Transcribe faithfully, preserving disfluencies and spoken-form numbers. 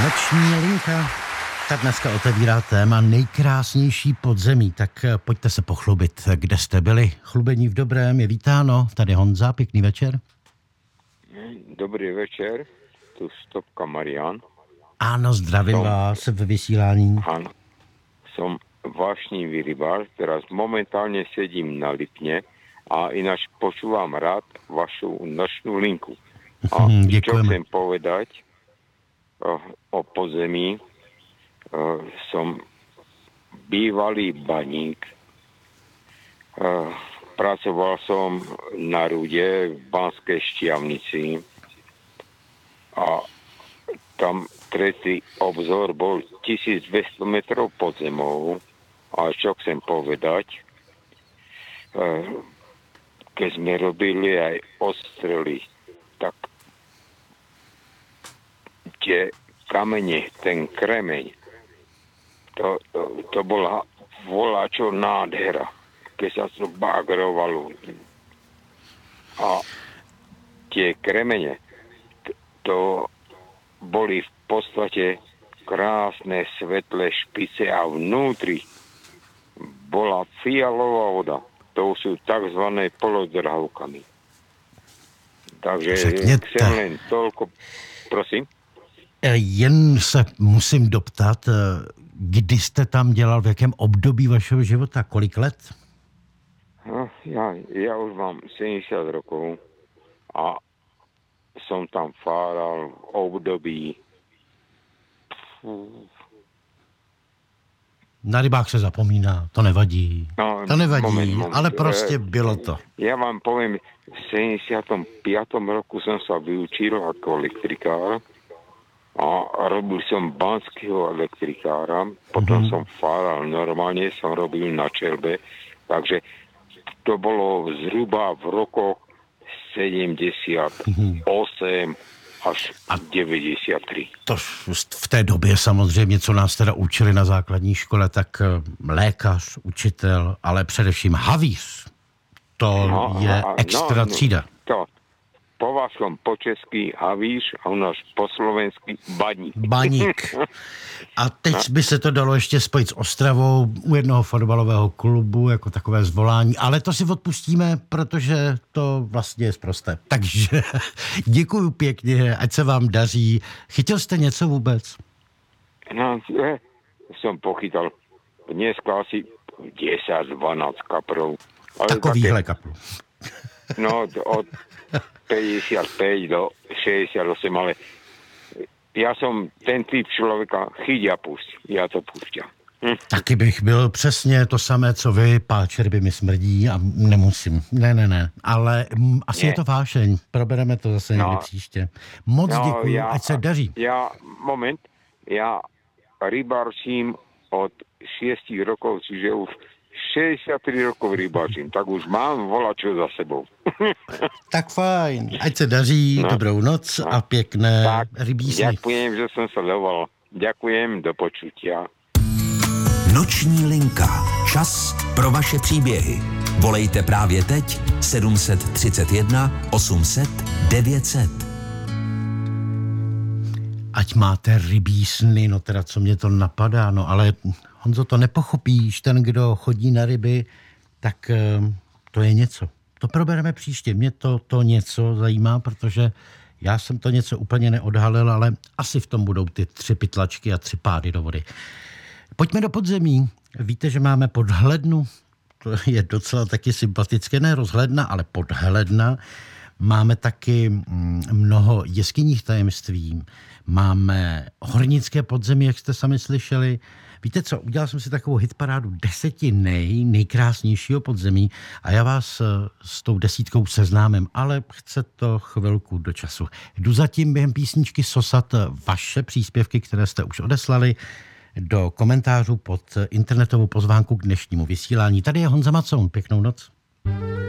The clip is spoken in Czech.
Noční linka ta dneska otevírá téma nejkrásnější podzemí, tak pojďte se pochlubit, kde jste byli. Chlubení v dobrém je vítáno. Tady Honza, pěkný večer. Dobrý večer, tu Stopka Marian. Áno, zdravím som, vás ve vysílání. Áno, som vášnivý rybár, teraz momentálne sedím na Lipne a ináč počúvam rád vašu nočnú linku. A Děkujeme. Čo chcem povedať o, o podzemí, Uh, som bývalý baník. Uh, pracoval som na Rude v Banskej Štiavnici a tam tretí obzor bol tisícdvesto metrov pod zemou. A čo chcem povedať, uh, keď sme robili aj ostrely, tak tie kamene, ten kremeň, To, to, to bola voláčo nádhera, keď sa to bagrovalo. A tie kremene, to, to boli v podstate krásne svetlé špice a vnútri bola fialová voda. To sú takzvané polodrhavkami. Takže Řekněte. chcem len toľko... Prosím? Jen se musím doptat, kdy jste tam dělal, v jakém období vašeho života, kolik let? No, ja, ja už mám sedemdesiat rokov a som tam fáral v období... Na rybách se zapomíná, to nevadí. No, to nevadí, moment, moment. ale prostě bylo to. Ja vám poviem, v sedemdesiatom piatom roku som sa vyučil ako elektrikár a robil som banského elektrikára, potom mm-hmm. som fáral, normálne som robil na čelbe, takže to bolo zhruba v rokoch sedemdesiatosem až a devadesát tri. To v té době samozřejmě, co nás teda učili na základní škole, tak lékař, učitel, ale především havíř. To no, je a, extra no, třída. To. Po vašom po česky havíř a u nás po slovensky baník. Baník. A teď no. by se to dalo ještě spojit s Ostravou u jednoho fotbalového klubu, jako takové zvolání, ale to si odpustíme, protože to vlastně je sprosté. Takže děkuju pěkně, ať se vám daří. Chytil jste něco vůbec? No, ja som pochytal dneska asi desať dvanásť kaprov. Takovýhle kaprov. No, od päťdesiatpäť do šesťdesiatosem, ale ja som ten typ člověka, chyť a pusť. Já to pustím. Hm. Taky bych byl přesně to samé, co vy, páčer by mi smrdí a nemusím. Ne, ne, ne. Ale m, asi ne. Je to vášeň. Probereme to zase někdy no. příště. Moc no, děkuji, ja, ať se daří. Ja, moment, ja rybárčím od šiestich rokov, čiže už šesťdesiattri rokov rybáčím, tak už mám volačo za sebou. Tak fajn. Ať se daří, no. Dobrou noc no. a pěkné tak, rybí sny. Ďakujem, že som sa dovolal. Ďakujem, do počutia. Noční linka. Čas pro vaše příběhy. Volejte právě teď sedm set třicet jedna osm set devět set. Ať máte rybí sny, no teda co mě to napadá, no ale Honzo, to nepochopíš, ten, kdo chodí na ryby, tak to je něco. To probereme příště, mě to, to něco zajímá, protože já jsem to něco úplně neodhalil, ale asi v tom budou ty tři pytlačky a tři pády do vody. Pojďme do podzemí. Víte, že máme podhlednu, to je docela taky sympatické, ne rozhledna, ale podhledna. Máme taky mnoho jeskyních tajemství, máme hornické podzemí, jak jste sami slyšeli. Víte co, udělal jsem si takovou hitparádu deseti nej, nejkrásnějšího podzemí a já vás s tou desítkou seznámím, ale chce to chvilku do času. Jdu zatím během písničky sosat vaše příspěvky, které jste už odeslali do komentářů pod internetovou pozvánku k dnešnímu vysílání. Tady je Honza Macoun, pěknou noc.